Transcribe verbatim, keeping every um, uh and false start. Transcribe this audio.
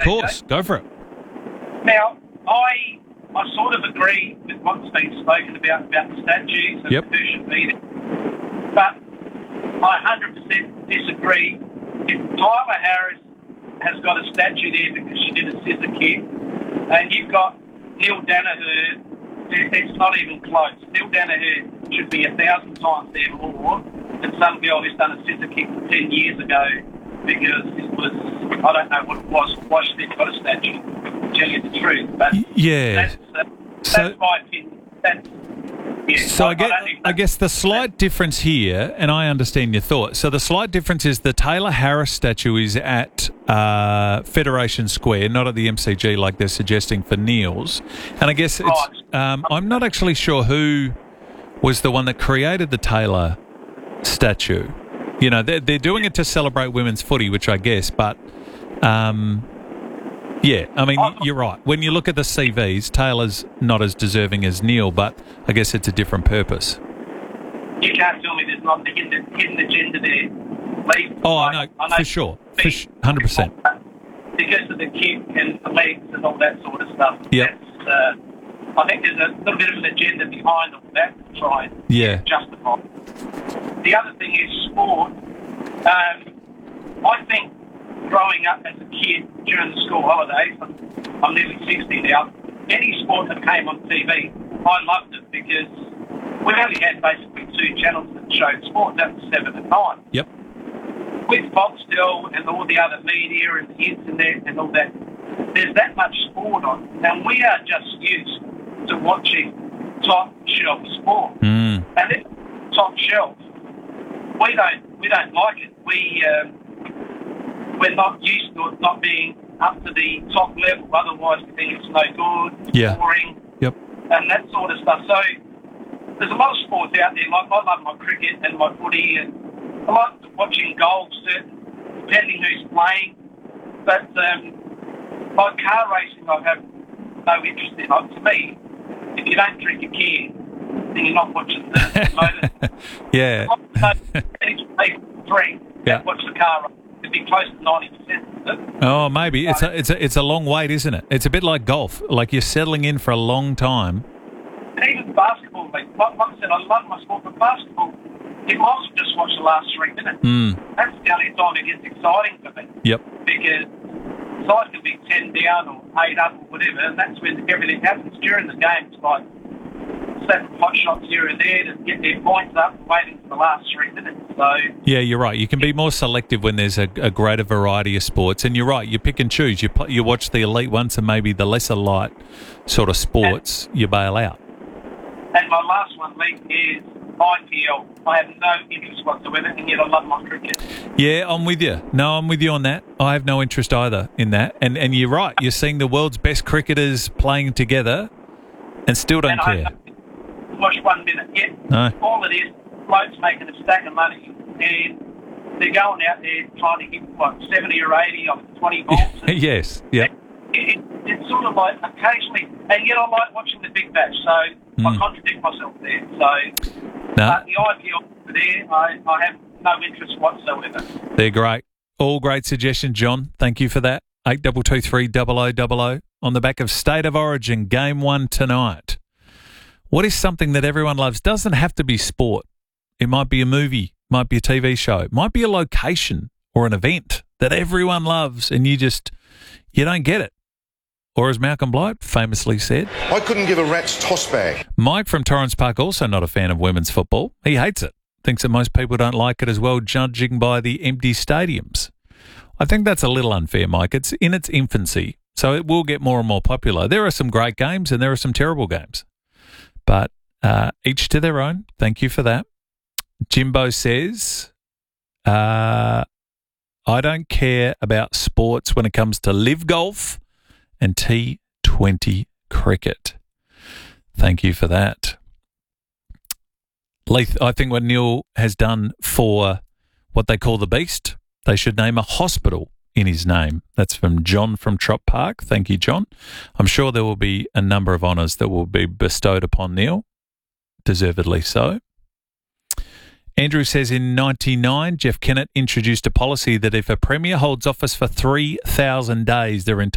course. Go for it. Now, I I sort of agree with what's been spoken about, about the statues and Yep. who should be there. But I one hundred percent disagree. If Tyler Harris has got a statue there because she did a scissor kick, and you've got Neil Danaher, it's not even close. Neil Danaher should be a thousand times there more than some girl who's done a scissor kick ten years ago because it was, I don't know what it was, why she didn't got a statue, to tell you the truth. But Yeah. that's, uh, that's So- my opinion. That's, yeah, So I, I get, don't even- I guess the slight difference here, and I understand your thought. So the slight difference is the Taylor Harris statue is at uh, Federation Square, not at the M C G like they're suggesting for Neil's. And I guess it's um, I'm not actually sure who was the one that created the Taylor statue. You know, they're, they're doing it to celebrate women's footy, which I guess, but um, yeah, I mean, you're right. When you look at the C Vs, Taylor's not as deserving as Neil, but I guess it's a different purpose. You can't tell me there's not a hidden, hidden agenda there, Lee. Oh, I, no, I know for sure. For sh- one hundred percent. Because of the kick and the legs and all that sort of stuff. Yep. That's, uh, I think there's a little bit of an agenda behind all that to try and Yeah. justify. The other thing is sport. Um, I think growing up as a kid during the school holidays, I'm, I'm nearly sixty now, any sport that came on T V, I loved it because we only had basically two channels that showed sport, that was seven and nine. Yep. With Foxtel and all the other media and the internet and all that, there's that much sport on, and we are just used to watching top shelf sport. Mm. And it's top shelf. We don't we don't like it. We um, we're not used to it not being up to the top level. Otherwise, we think it's no good, Yeah. boring, Yep. and that sort of stuff. So there's a lot of sports out there. Like I love my cricket and my footy, and I like watching golf, certain, depending who's playing. But um, like car racing, I have no interest in. Like, to me, if you don't drink a can, then you're not watching the motor. Yeah. People drink Yeah. and watch the car race. It'd be close to ninety percent. Oh, maybe it's a it's a it's a long wait, isn't it? It's a bit like golf. Like you're settling in for a long time. And even basketball, like, like I said, I love my sport, but basketball, you might as well just watch the last three minutes. Mm. That's the only time it gets exciting for me. Yep. Because side can be ten down or eight up or whatever, and that's when everything happens. During the game, it's like seven hot shots here and there to get their points up and waiting for the last three minutes. So Yeah, you're right. You can be more selective when there's a, a greater variety of sports, and you're right. You pick and choose. You pl- you watch the elite ones and maybe the lesser light sort of sports. And, you bail out. And my last one, Lee, is I P L. I have no interest whatsoever, and yet I love my cricket. Yeah, I'm with you. No, I'm with you on that. I have no interest either in that. And and you're right. You're seeing the world's best cricketers playing together, and still don't and care. I, watch one minute. Yeah, No. all it is, blokes making a stack of money, and they're going out there trying to hit, what, seventy or eighty off twenty balls. Yes, yeah. It, it, it's sort of like occasionally, and yet I like watching the big bash, so Mm. I contradict myself there. So, No, uh, the I P L there, I, I have no interest whatsoever. they're great. All great suggestions, John. Thank you for that. Eight double two three double o double o on the back of State of Origin Game One tonight. What is something that everyone loves? Doesn't have to be sport. It might be a movie, might be a T V show, it might be a location or an event that everyone loves, and you just you don't get it. Or as Malcolm Blight famously said, I couldn't give a rat's toss bag. Mike from Torrens Park, also not a fan of women's football. He hates it. Thinks that most people don't like it as well, judging by the empty stadiums. I think that's a little unfair, Mike. It's in its infancy, so it will get more and more popular. There are some great games and there are some terrible games. But uh, each to their own. Thank you for that. Jimbo says, uh, I don't care about sports when it comes to live golf and T twenty cricket. Thank you for that. Leith, I think what Neil has done for what they call the Beast, they should name a hospital in his name. That's from John from Trop Park. Thank you, John. I'm sure there will be a number of honours that will be bestowed upon Neil, deservedly so. Andrew says in ninety-nine, Jeff Kennett introduced a policy that if a premier holds office for three thousand days, they're entitled